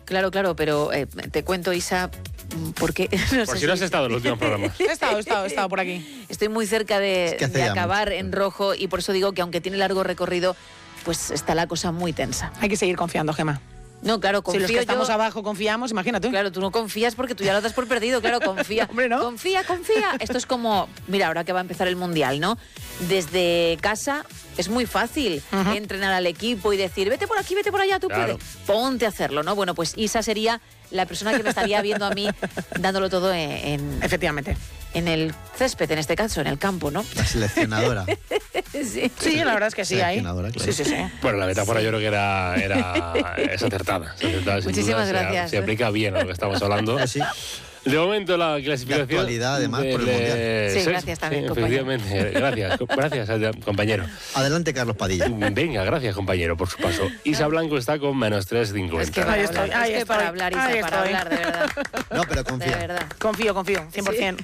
Claro, pero te cuento, Isa, porque... No por si no has estado en los últimos programas. He estado por aquí. Estoy muy cerca de acabar en rojo y por eso digo que aunque tiene largo recorrido, pues está la cosa muy tensa. Hay que seguir confiando, Gemma. No, claro, confío. Si los que estamos abajo confiamos, imagínate. Claro, tú no confías porque tú ya lo das por perdido, claro, confía. Hombre, ¿no? Confía. Esto es como, mira, ahora que va a empezar el Mundial, ¿no? Desde casa es muy fácil entrenar al equipo y decir, vete por aquí, vete por allá, tú puedes. Ponte a hacerlo, ¿no? Bueno, pues Isa sería la persona que me estaría viendo a mí dándolo todo Efectivamente. En el césped, en este caso, en el campo, ¿no? La seleccionadora. Sí, la verdad es que sí, ahí. Claro. Sí. Bueno, la metáfora yo creo que es acertada. Muchísimas gracias. Se aplica bien a lo que estamos hablando. Sí. De momento la clasificación... De actualidad, además, por el Mundial. Sí, gracias también, compañero. Efectivamente, gracias, compañero. Adelante, Carlos Padilla. Venga, gracias, compañero, por su paso. Isa Blanco está con menos 3,50. Es que para hablar, Isa, para hablar, de verdad. No, pero confía. De verdad. Confío, 100%.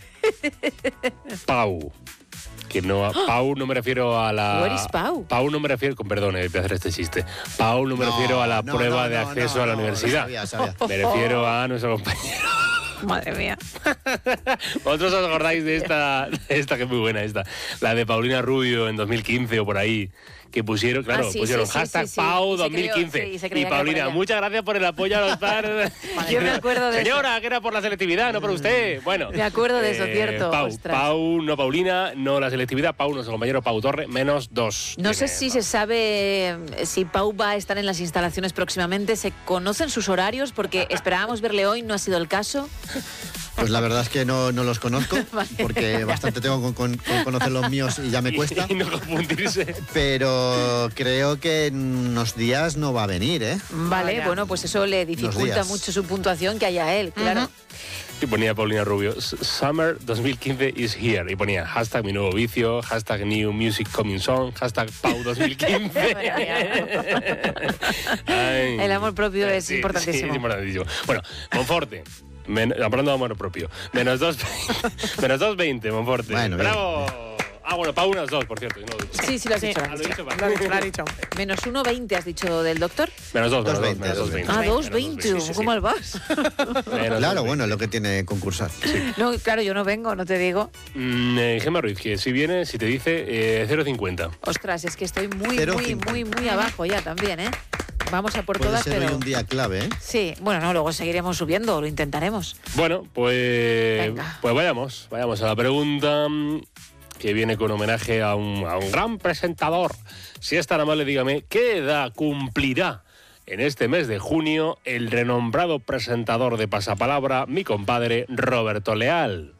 Pau. Que no, Pau no me refiero a la... Where is Pau? Pau no me refiero... Perdón, voy a hacer este chiste. Pau no me refiero a la prueba de acceso a la universidad. Sabía. Me refiero a nuestro compañero. Madre mía. ¿Vosotros os acordáis de esta que es muy buena esta? La de Paulina Rubio en 2015 o por ahí, que pusieron, pusieron hashtag Pau 2015. Y Paulina, muchas gracias por el apoyo a los padres. Yo me acuerdo de Señora, que era por la selectividad, no por usted. Bueno. Me acuerdo de eso, cierto. Pau, no Paulina, no la selectividad. Pau, nuestro compañero Pau Torre, menos 2. No sé si se sabe si Pau va a estar en las instalaciones próximamente. ¿Se conocen sus horarios? Porque esperábamos verle hoy, no ha sido el caso. Pues la verdad es que no los conozco, porque bastante tengo con conocer los míos y ya me cuesta. Y no confundirse. Pero creo que en unos días no va a venir, ¿eh? Vale, bueno, pues eso le dificulta mucho su puntuación que haya él, claro. Y ponía Paulina Rubio, Summer 2015 is here. Y ponía hashtag mi nuevo vicio, hashtag new music coming song, hashtag Pau 2015. El amor propio es importantísimo. Sí, es importantísimo. Bueno, Monforte. Hablando de amor propio. Menos 2,20, Monforte. Bueno, ¡bravo! Bueno, Pau unas 2, por cierto. No, sí, lo has dicho. Lo ha dicho. Menos 1,20 has dicho del doctor. Menos 2,20. Ah, 2,20. ¿Cómo mal vas? Claro, bueno, es lo que tiene concursar. Sí. No, claro, yo no vengo, no te digo. Gemma Ruiz, que si viene, si te dice 0,50. Ostras, es que estoy muy abajo ya también, ¿eh? Vamos a por todas, pero... Puede ser hoy un día clave, ¿eh? Sí, bueno, no, luego seguiremos subiendo, lo intentaremos. Bueno, pues vayamos a la pregunta que viene con homenaje a un gran presentador. Si es tan amable, dígame, ¿qué edad cumplirá en este mes de junio el renombrado presentador de Pasapalabra, mi compadre Roberto Leal?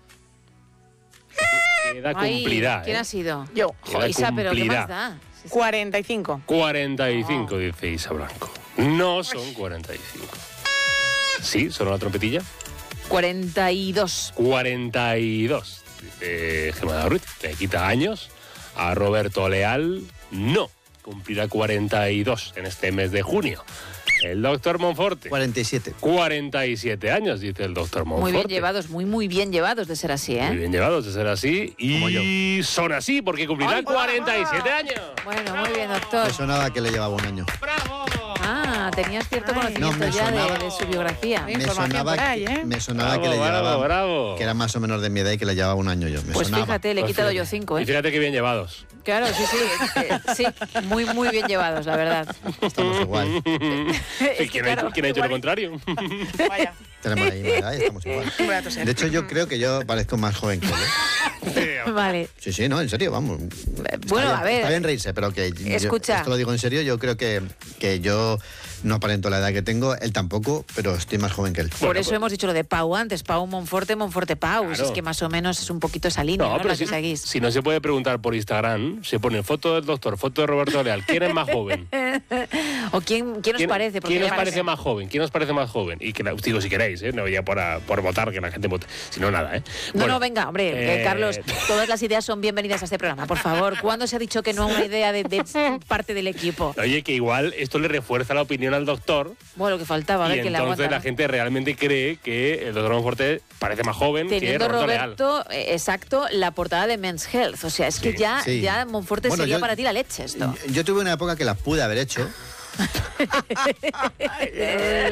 ¿Qué edad cumplirá? ¿Quién ha sido? Yo. Isa, pero ¿qué más da? 45. 45, dice Isa Blanco. No son 45. ¿Sí? ¿Son una trompetilla? 42. 42, dice Gemma Ruiz. Le quita años. A Roberto Leal, no. Cumplirá 42 en este mes de junio. El doctor Monforte. 47. 47 años, dice el doctor Monforte. Muy bien llevados, muy bien llevados de ser así, ¿eh? Muy bien llevados de ser así. Y son así porque cumplirán 47 años. Bueno, muy bien, doctor. Me sonaba que le llevaba un año. ¡Bravo! Ah, tenías cierto conocimiento de su biografía. Me sonaba que le llevaba... Que era más o menos de mi edad y que le llevaba un año yo. Pues fíjate, le he quitado yo 5, ¿eh? Y fíjate que bien llevados. Claro, sí, muy bien llevados, la verdad. Estamos igual. ¿Quién ha dicho lo contrario? Vaya. Tenemos ahí una edad y estamos igual. De hecho, yo creo que yo parezco más joven que él, ¿eh? Vale. Sí, no, en serio, vamos. Bueno, a ver. Está bien reírse, pero que escucha. Esto lo digo en serio, yo creo que yo no aparento la edad que tengo, él tampoco, pero estoy más joven que él. Por eso hemos dicho lo de Pau antes, Pau Monforte, Monforte Pau. Claro. Es que más o menos es un poquito esa línea, ¿no? Pero La que seguís. Si no se puede preguntar por Instagram, se pone foto del doctor, foto de Roberto Leal. ¿Quién es más joven? ¿O quién os parece? ¿Quién os parece más joven? ¿Quién os parece más joven? Y que digo, si queréis, no ya por votar, que la gente vote. Si no, nada, ¿eh? No, venga, hombre, Carlos, todas las ideas son bienvenidas a este programa, por favor. ¿Cuándo se ha dicho que no a una idea de parte del equipo? Oye, que igual esto le refuerza la opinión al doctor. Bueno, lo que faltaba, a ver que le aguanta. Entonces la gente realmente cree que el doctor Monforte parece más joven que Roberto Leal. Exacto, la portada de Men's Health. O sea, es que ya Monforte sería para ti la leche esto. Yo tuve una época que la pude haber hecho.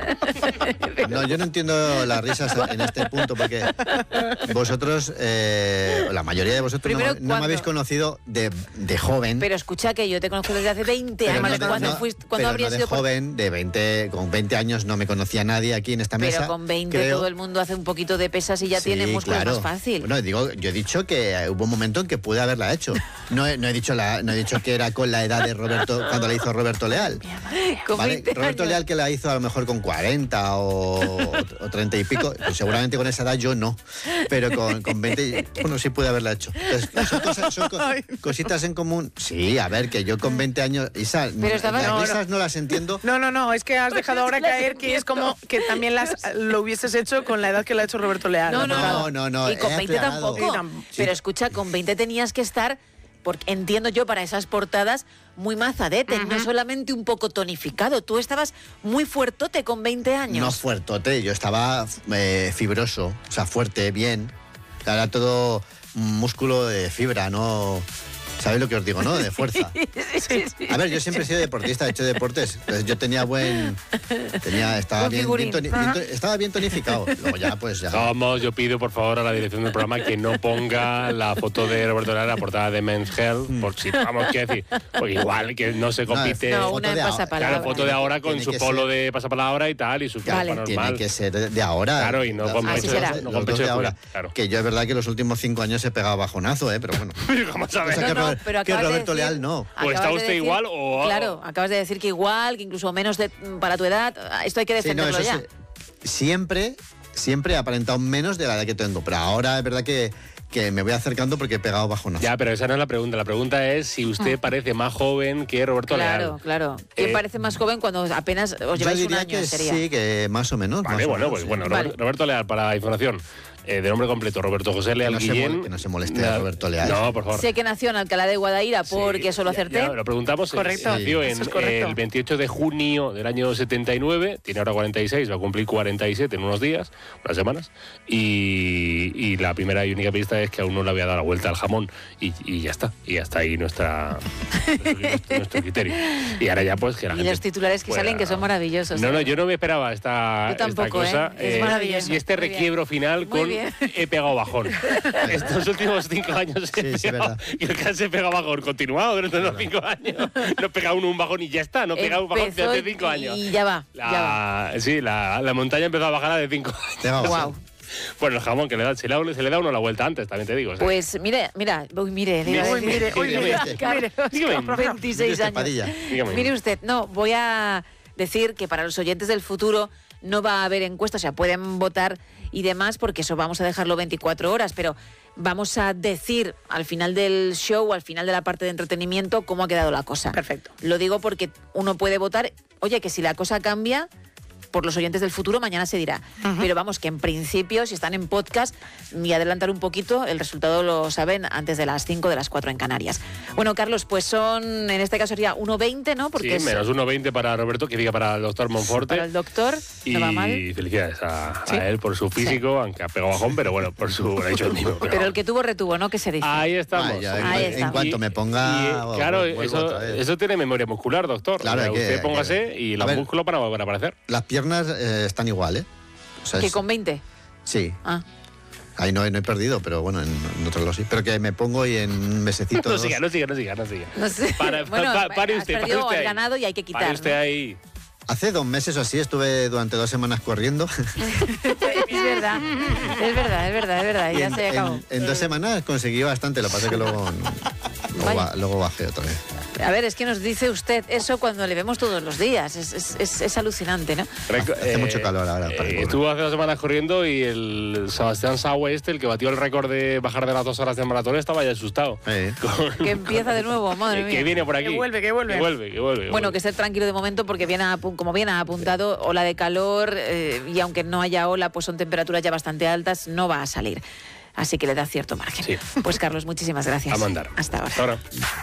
No, yo no entiendo las risas en este punto porque vosotros, la mayoría de vosotros Primero, no me habéis conocido de joven. Pero escucha que yo te conozco desde hace 20 Pero años. no ¿Cuándo habría no de sido joven, con 20 años no me conocía nadie aquí en esta mesa. Pero con 20 creo. todo el mundo hace un poquito de pesas y ya tiene músculos más fácil. Bueno, yo he dicho que hubo un momento en que pude haberla hecho. No he dicho que era con la edad de Roberto, cuando la hizo Roberto Leal. ¿Vale? Roberto Leal, que la hizo a lo mejor con 40 o 30 y pico, pues seguramente con esa edad yo no, pero con 20, bueno, sí pude haberla hecho. Entonces, son cositas en común. Sí, a ver, que yo con 20 años, Isa, las risas no las entiendo. No, es que has dejado ahora caer que es como que también lo hubieses hecho con la edad que lo ha hecho Roberto Leal. No. Y con 20 tampoco. Sí. Pero escucha, con 20 tenías que estar, porque entiendo yo, para esas portadas, muy mazadete, no solamente un poco tonificado. Tú estabas muy fuertote con 20 años. No fuertote, yo estaba fibroso, o sea, fuerte, bien. Era todo músculo de fibra, no... ¿Sabéis lo que os digo, no? De fuerza. Sí. A ver, yo siempre he sido deportista, he hecho deportes. Entonces yo tenía estaba bien tonificado. Luego ya, pues ya. Vamos, yo pido por favor a la dirección del programa que no ponga la foto de Roberto Leal en la portada de Men's Health, por si vamos, ¿qué decir? Porque igual que no se compite. No, una en pasapalabra. Claro, foto de ahora con su polo de pasapalabra y tal, y su ropa normal. Tiene que ser de ahora. Claro, y no con pecho de ahora. Claro. Que yo es verdad que los últimos 5 años he pegado bajonazo, pero bueno. ¿Cómo sabes? Pero que Roberto Leal no. ¿O está usted igual o...? Claro, acabas de decir que igual, que incluso menos para tu edad. Esto hay que defenderlo ya. Siempre he aparentado menos de la edad que tengo, pero ahora es verdad que me voy acercando porque he pegado bajonazo. Ya, pero esa no es la pregunta. La pregunta es si usted parece más joven que Roberto Leal. Claro. ¿Quién parece más joven cuando apenas os lleváis un año? Que sí, que más o menos. Vale, Roberto Leal, para información. De nombre completo, Roberto José Leal Guillén. Que no se moleste a Roberto Leal. No, por favor. Sé que nació en Alcalá de Guadaira porque solo acerté. Ya lo preguntamos. Correcto. Nació el 28 de junio del año 79, tiene ahora 46, va a cumplir 47 en unos días, unas semanas. Y la primera y única pista es que aún no le había dado la vuelta al jamón. Y ya está. Y hasta ahí nuestro criterio. Y ahora ya pues que la gente... Y los titulares que salen que son maravillosos. No, yo no me esperaba esta cosa. Es maravilloso. Y este requiebro final con he pegado bajón. Estos últimos 5 años y el que se pega bajón continuado durante los 5 años. No he pegado un bajón y ya está. No he pegado un bajón desde 5 años. Y ya va. Sí, la montaña empezó a bajar de 5 años. Wow. Bueno, el jamón que se le da uno la vuelta antes, también te digo. Pues mire. 26 años. Mire usted, voy a decir que para los oyentes del futuro no va a haber encuestas, o sea, pueden votar y demás, porque eso vamos a dejarlo 24 horas, pero vamos a decir al final del show, al final de la parte de entretenimiento, cómo ha quedado la cosa. Perfecto. Lo digo porque uno puede votar, oye, que si la cosa cambia, por los oyentes del futuro, mañana se dirá. Pero vamos, que en principio, si están en podcast, y adelantar un poquito, el resultado lo saben antes de las 5, de las 4 en Canarias. Bueno, Carlos, pues en este caso sería 1,20, ¿no? Porque sí, menos 1,20 para Roberto, que diga para el doctor Monforte. Para el doctor, no va mal. Y felicidades a él por su físico, aunque ha pegado bajón, pero bueno, por su... Lo ha dicho el mismo, pero el que tuvo retuvo, ¿no? ¿Qué se dice? Ahí estamos. En cuanto me ponga... Claro, eso tiene memoria muscular, doctor. Claro, usted póngase y los músculos van a volver a aparecer. Las piernas están igual, ¿eh? O sea, ¿que con 20? Sí. Ahí no he perdido, pero bueno, en otros sí. Pero que me pongo y en un mesecito... No siga. No sé. Pare usted, has perdido, has ganado y hay que quitar. Pare usted ahí. Hace 2 meses o así estuve durante 2 semanas corriendo. Es verdad. Ya se acabó. En 2 semanas conseguí bastante, lo que pasa es que luego bajé otra vez. A ver, es que nos dice usted eso cuando le vemos todos los días. Es alucinante, ¿no? Hace mucho calor ahora. Estuvo hace 2 semanas corriendo y el Sebastián Saue el que batió el récord de bajar de las 2 horas de maratón, estaba ya asustado. Que empieza de nuevo, madre mía. Que viene por aquí. Que vuelve. Bueno, que esté tranquilo de momento porque como bien ha apuntado, ola de calor y aunque no haya ola, pues son temperaturas ya bastante altas, no va a salir. Así que le da cierto margen. Sí. Pues Carlos, muchísimas gracias. A mandar. Hasta ahora.